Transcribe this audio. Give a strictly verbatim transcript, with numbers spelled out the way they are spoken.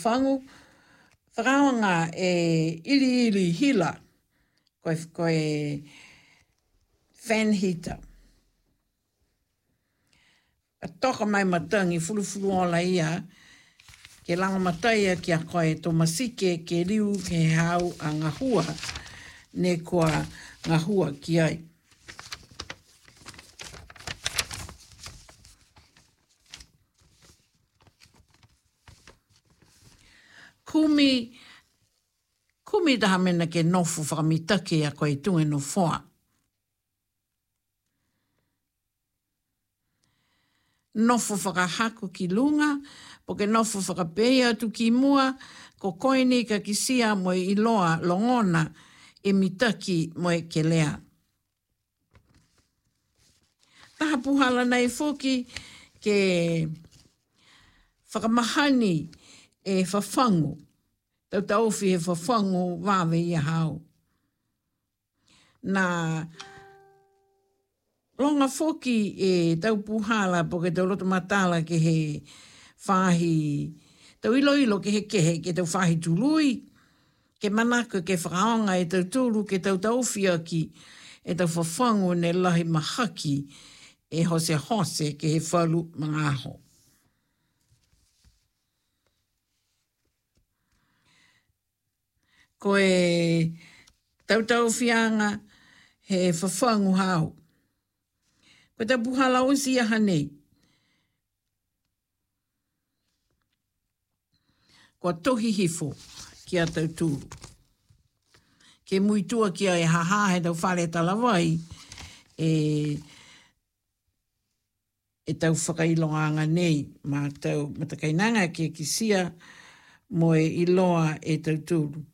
whawhangu. Whakaonga e ili ili hila, koe, koe fan heater. A toka mai matangi, fulu fulu ola ia, ke langa mataia ki a koe to masike, ke riu, ke hau a ngahua, ne koa ngahua ki ai. Kumi, kumi taha mena ke nofu whakamitake a koe tunga no whoa. Nofu whakahaku ki lunga, po ke nofu whakapea tu ki mua, ko koini ka kisia mo i loa longona e mitaki mo e ke lea. Taha puhala nei foki ke whakamahani e whawhangu. Tau tauwhi e whawhangu wawe i a hau. Nā longa foki e tau puhala po ke tau roto matala ke he whahi, tau ilo ilo ke he kehe ke tau whahi tului, ke manaka ke whakaonga e tau tūru ke tau tauwhi aki e tau whawhangu ne lahi mahaki e hose hose ke he whalu mga aho. Ko e tautau whianga he whawhangu hau. Ko te puhala osi aha nei. Ko tohi hifo ki a tauturu. Ke muitua ki a e haha he tau whare talawai e, e tau whakailonganga nei ma tau matakainanga ke kisia mo e iloa e tauturu.